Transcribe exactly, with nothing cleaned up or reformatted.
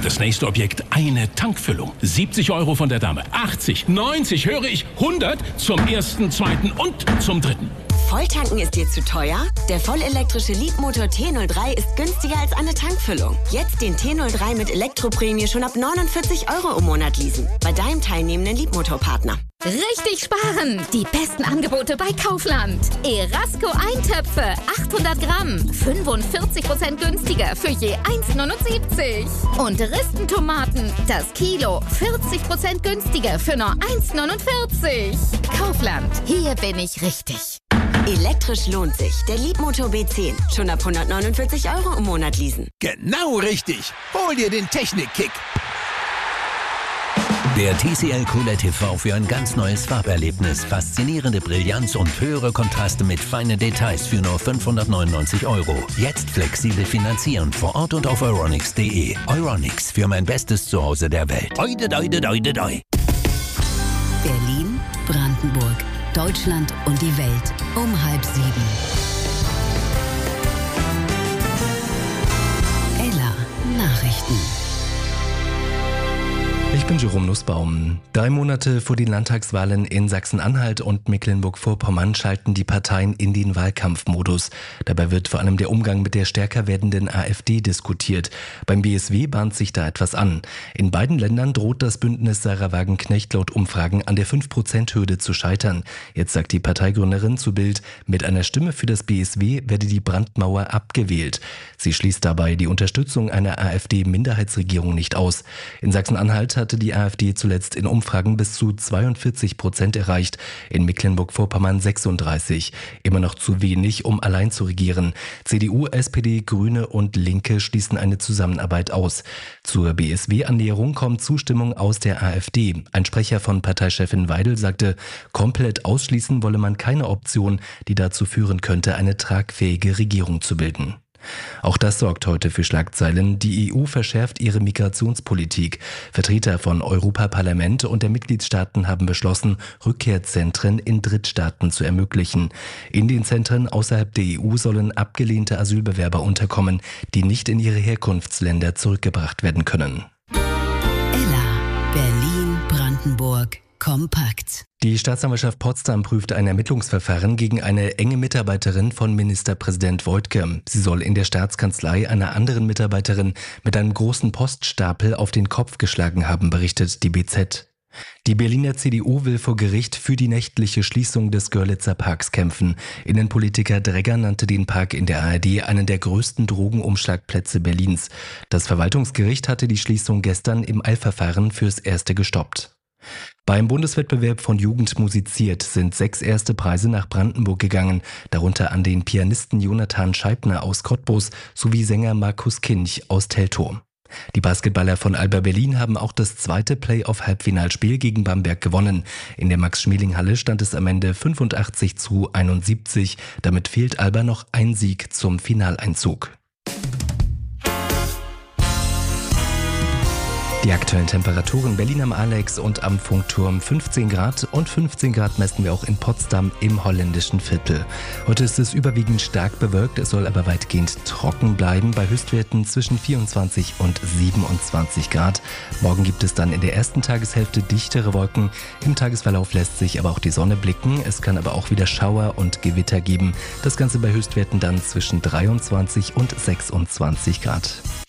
Das nächste Objekt, eine Tankfüllung. siebzig Euro von der Dame, achtzig, neunzig, höre ich, hundert zum ersten, zweiten und zum dritten. Volltanken ist dir zu teuer? Der vollelektrische Leapmotor T null drei ist günstiger als eine Tankfüllung. Jetzt den T null drei mit Elektroprämie schon ab neunundvierzig Euro im Monat leasen. Bei deinem teilnehmenden Leapmotor-Partner. Richtig sparen! Die besten Angebote bei Kaufland. Erasco Eintöpfe, achthundert Gramm, fünfundvierzig Prozent günstiger für je eins neunundsiebzig. Und Ristentomaten, das Kilo, vierzig Prozent günstiger für nur eins neunundvierzig. Kaufland, hier bin ich richtig. Elektrisch lohnt sich. Der Leapmotor B zehn. Schon ab hundertneunundvierzig Euro im Monat leasen. Genau richtig. Hol dir den Technikkick. Der T C L Cooled T V für ein ganz neues Farberlebnis. Faszinierende Brillanz und höhere Kontraste mit feinen Details für nur fünfhundertneunundneunzig Euro. Jetzt flexibel finanzieren vor Ort und auf euronics punkt de. Euronics, für mein bestes Zuhause der Welt. Oide, doide, doide, doi. Berlin, Brandenburg, Deutschland und die Welt um halb sieben. Ella Nachrichten. Ich bin Jerome Nussbaum. Drei Monate vor den Landtagswahlen in Sachsen-Anhalt und Mecklenburg-Vorpommern schalten die Parteien in den Wahlkampfmodus. Dabei wird vor allem der Umgang mit der stärker werdenden AfD diskutiert. Beim B S W bahnt sich da etwas an. In beiden Ländern droht das Bündnis Sarah Wagenknecht laut Umfragen an der fünf Prozent Hürde zu scheitern. Jetzt sagt die Parteigründerin zu Bild, mit einer Stimme für das B S W werde die Brandmauer abgewählt. Sie schließt dabei die Unterstützung einer AfD-Minderheitsregierung nicht aus. In Sachsen-Anhalt hatte die AfD zuletzt in Umfragen bis zu zweiundvierzig Prozent erreicht, in Mecklenburg-Vorpommern sechsunddreißig. Immer noch zu wenig, um allein zu regieren. C D U, S P D, Grüne und Linke schließen eine Zusammenarbeit aus. Zur B S W-Annäherung kommt Zustimmung aus der AfD. Ein Sprecher von Parteichefin Weidel sagte, komplett ausschließen wolle man keine Option, die dazu führen könnte, eine tragfähige Regierung zu bilden. Auch das sorgt heute für Schlagzeilen. Die E U verschärft ihre Migrationspolitik. Vertreter von Europaparlament und der Mitgliedstaaten haben beschlossen, Rückkehrzentren in Drittstaaten zu ermöglichen. In den Zentren außerhalb der E U sollen abgelehnte Asylbewerber unterkommen, die nicht in ihre Herkunftsländer zurückgebracht werden können. Ella, Berlin, Brandenburg, kompakt. Die Staatsanwaltschaft Potsdam prüft ein Ermittlungsverfahren gegen eine enge Mitarbeiterin von Ministerpräsident Woidke. Sie soll in der Staatskanzlei einer anderen Mitarbeiterin mit einem großen Poststapel auf den Kopf geschlagen haben, berichtet die B Z. Die Berliner C D U will vor Gericht für die nächtliche Schließung des Görlitzer Parks kämpfen. Innenpolitiker Dregger nannte den Park in der A R D einen der größten Drogenumschlagplätze Berlins. Das Verwaltungsgericht hatte die Schließung gestern im Eilverfahren fürs Erste gestoppt. Beim Bundeswettbewerb von Jugend musiziert sind sechs erste Preise nach Brandenburg gegangen, darunter an den Pianisten Jonathan Scheibner aus Cottbus sowie Sänger Markus Kinch aus Teltow. Die Basketballer von Alba Berlin haben auch das zweite Playoff-Halbfinalspiel gegen Bamberg gewonnen. In der Max-Schmeling-Halle stand es am Ende fünfundachtzig zu einundsiebzig. Damit fehlt Alba noch ein Sieg zum Finaleinzug. Die aktuellen Temperaturen: Berlin am Alex und am Funkturm fünfzehn Grad und fünfzehn Grad messen wir auch in Potsdam im holländischen Viertel. Heute ist es überwiegend stark bewölkt, es soll aber weitgehend trocken bleiben bei Höchstwerten zwischen vierundzwanzig und siebenundzwanzig Grad. Morgen gibt es dann in der ersten Tageshälfte dichtere Wolken. Im Tagesverlauf lässt sich aber auch die Sonne blicken. Es kann aber auch wieder Schauer und Gewitter geben. Das Ganze bei Höchstwerten dann zwischen dreiundzwanzig und sechsundzwanzig Grad.